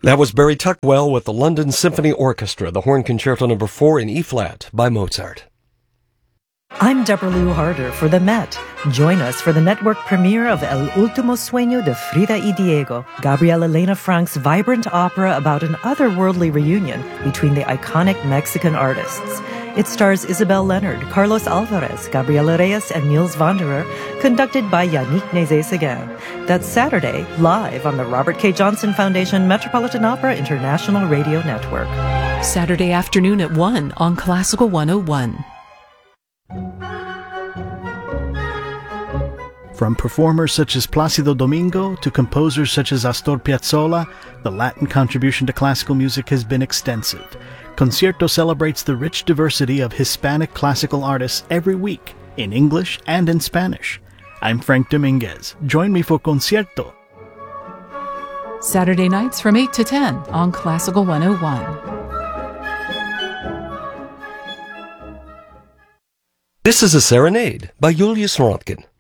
That was Barry Tuckwell with the London Symphony Orchestra, the Horn Concerto No. 4 in E-flat by Mozart. I'm Deborah Lou Harder for the Met. Join us for the network premiere of El Último Sueño de Frida y Diego, Gabriel Elena Frank's vibrant opera about an otherworldly reunion between the iconic Mexican artists. It stars Isabel Leonard, Carlos Alvarez, Gabriela Reyes, and Niels Wanderer, conducted by Yannick Nézet-Séguin. That's Saturday, live on the Robert K. Johnson Foundation Metropolitan Opera International Radio Network. Saturday afternoon at 1 on Classical 101. From performers such as Plácido Domingo to composers such as Astor Piazzolla, the Latin contribution to classical music has been extensive. Concierto celebrates the rich diversity of Hispanic classical artists every week, in English and in Spanish. I'm Frank Dominguez. Join me for Concierto. Saturday nights from 8 to 10 on Classical 101. This is a Serenade by Julius Röntgen.